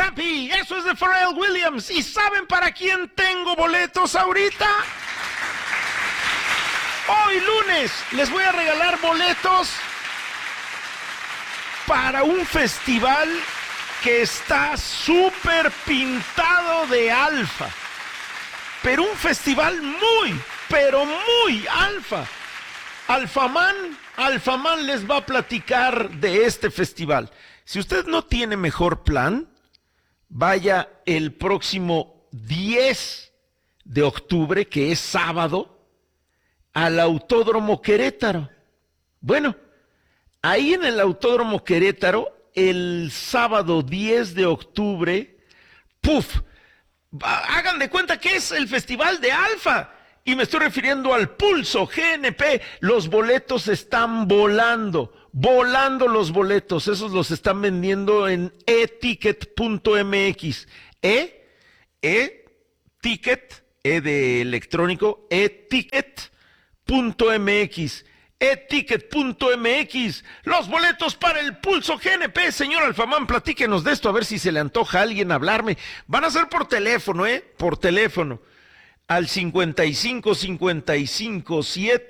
Happy. Eso es de Pharrell Williams. ¿Y saben para quién tengo boletos ahorita? Hoy lunes les voy a regalar boletos para un festival que está súper pintado de alfa. Pero un festival muy, pero muy alfa. Alfaman les va a platicar de este festival. Si usted no tiene mejor plan, vaya el próximo 10 de octubre, que es sábado, al Autódromo Querétaro. Bueno, ahí en el Autódromo Querétaro, el sábado 10 de octubre, hagan de cuenta que es el festival de Alfa. Y me estoy refiriendo al Pulso GNP. Los boletos están volando los boletos. Esos los están vendiendo en eticket.mx. Ticket, de electrónico, eticket.mx. eticket.mx. Los boletos para el Pulso GNP. Señor Alfamán, platíquenos de esto, a ver si se le antoja a alguien hablarme. Van a ser por teléfono, por teléfono. Al 55 55 7